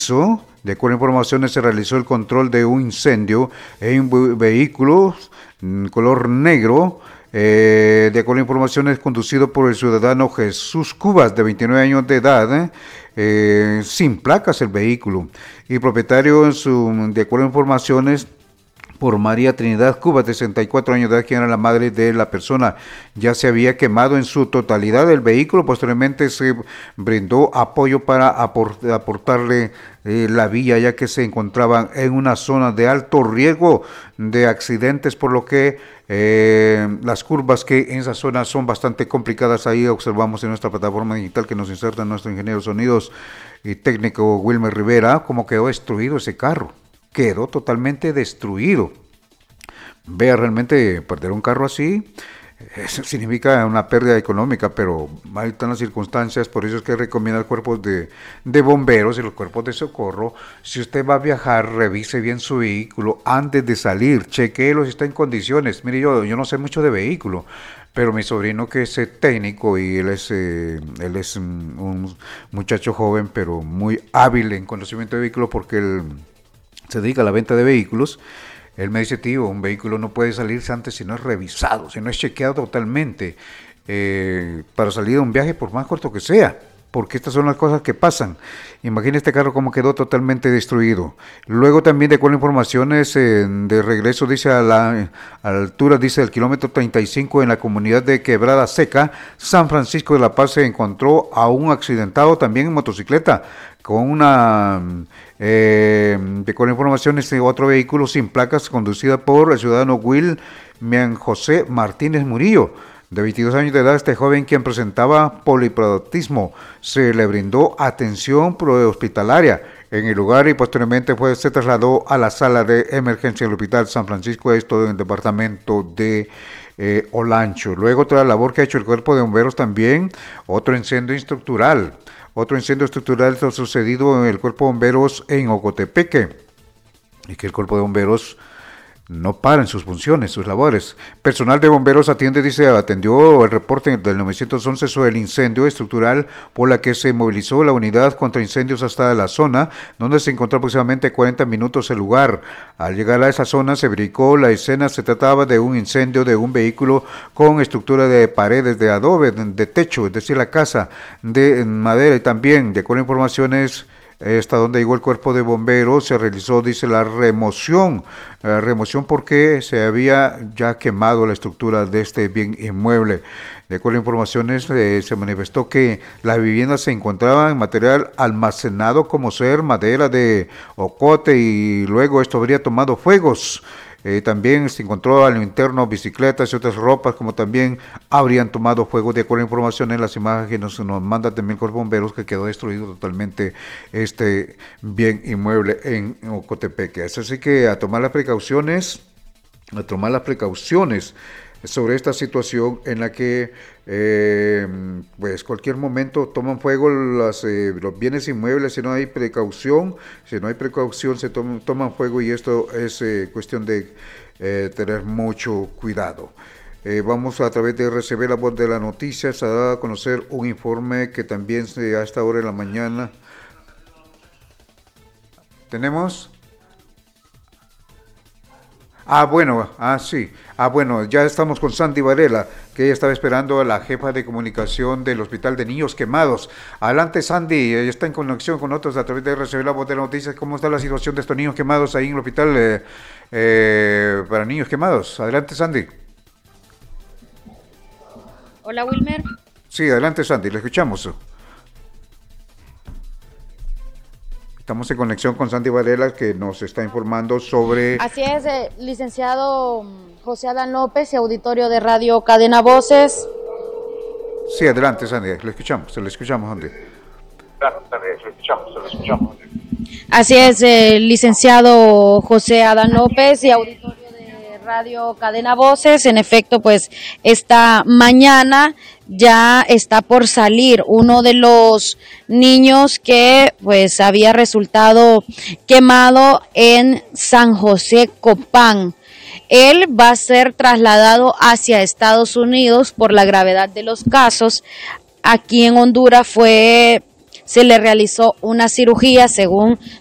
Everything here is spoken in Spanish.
De acuerdo a informaciones, se realizó el control de un incendio en un vehículo color negro. De acuerdo a informaciones, conducido por el ciudadano Jesús Cubas, de 29 años de edad, sin placas el vehículo. Y propietario, de acuerdo a informaciones, por María Trinidad Cubas, de 64 años de edad, quien era la madre de la persona. Ya se había quemado en su totalidad el vehículo. Posteriormente se brindó apoyo para aportarle la vía, ya que se encontraban en una zona de alto riesgo de accidentes, por lo que las curvas que en esa zona son bastante complicadas. Ahí observamos en nuestra plataforma digital que nos inserta nuestro ingeniero de sonidos y técnico Wilmer Rivera cómo quedó destruido ese carro. Quedó totalmente destruido. Vea, realmente perder un carro así, eso significa una pérdida económica, pero ahí están las circunstancias. Por eso es que recomienda al cuerpo de bomberos y los cuerpos de socorro: si usted va a viajar, revise bien su vehículo antes de salir, chequéelo si está en condiciones. Mire, yo no sé mucho de vehículo, pero mi sobrino, que es técnico, y él es un muchacho joven, pero muy hábil en conocimiento de vehículos, porque él se dedica a la venta de vehículos. Él me dice: tío, un vehículo no puede salirse antes si no es revisado, si no es chequeado totalmente, para salir de un viaje, por más corto que sea, porque estas son las cosas que pasan. Imagina este carro cómo quedó totalmente destruido. Luego también, de acuerdo a informaciones, de regreso, dice a la altura, dice del kilómetro 35, en la comunidad de Quebrada Seca, San Francisco de la Paz, se encontró a un accidentado también en motocicleta, con una... de acuerdo a informaciones, otro vehículo sin placas, conducida por el ciudadano Wilmian José Martínez Murillo, de 22 años de edad. Este joven, quien presentaba poliprotismo, se le brindó atención hospitalaria en el lugar y posteriormente se trasladó a la sala de emergencia del Hospital San Francisco, esto en el departamento de Olancho. Luego, otra labor que ha hecho el cuerpo de bomberos también, otro incendio estructural. Otro incendio estructural ha sucedido en el cuerpo de bomberos en Ocotepeque, y que el cuerpo de bomberos no para en sus funciones, sus labores. Personal de bomberos atendió el reporte del 911 sobre el incendio estructural, por la que se movilizó la unidad contra incendios hasta la zona, donde se encontró aproximadamente 40 minutos el lugar. Al llegar a esa zona se verificó la escena. Se trataba de un incendio de un vehículo con estructura de paredes de adobe, de techo, es decir, la casa de madera. Y también, de acuerdo a informaciones, hasta donde llegó el cuerpo de bomberos, se realizó, dice, la remoción porque se había ya quemado la estructura de este bien inmueble. De acuerdo a informaciones, se manifestó que la vivienda se encontraba en material almacenado, como ser madera de ocote, y luego esto habría tomado fuegos. También se encontró al interno bicicletas y otras ropas, como también habrían tomado fuego. De acuerdo a información en las imágenes nos manda también el cuerpo de bomberos, que quedó destruido totalmente este bien inmueble en Ocotepeque. Así que a tomar las precauciones sobre esta situación en la que pues cualquier momento toman fuego los bienes inmuebles. Si no hay precaución se toman fuego, y esto es cuestión de tener mucho cuidado. Vamos a través de RCB, la voz de las noticias, a dar a conocer un informe que también a esta hora de la mañana tenemos. Bueno, ya estamos con Sandy Varela, que ella estaba esperando a la jefa de comunicación del Hospital de Niños Quemados. Adelante, Sandy, ella está en conexión con nosotros a través de RCB, la voz de las noticias. ¿Cómo está la situación de estos niños quemados ahí en el Hospital para Niños Quemados? Adelante, Sandy. Hola, Wilmer. Sí, adelante, Sandy, le escuchamos. Estamos en conexión con Sandy Varela, que nos está informando sobre... Así es, licenciado José Adán López y auditorio de Radio Cadena Voces. Sí, adelante, Sandy, le escuchamos, Sandy. Así es, licenciado José Adán López y auditorio de Radio Cadena Voces. En efecto, pues esta mañana ya está por salir uno de los niños que pues había resultado quemado en San José Copán. Él va a ser trasladado hacia Estados Unidos por la gravedad de los casos. Aquí en Honduras se le realizó una cirugía según